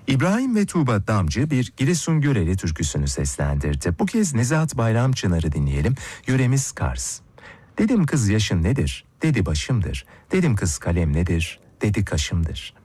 İbrahim ve Tuğba Damcı bir Giresun Göreli türküsünü seslendirdi. Bu kez Nezahat Bayramçınar'ı dinleyelim. Yöremiz Kars. Dedim kız yaşın nedir? Dedi başımdır. Dedim kız kalem nedir? Dedi kaşımdır.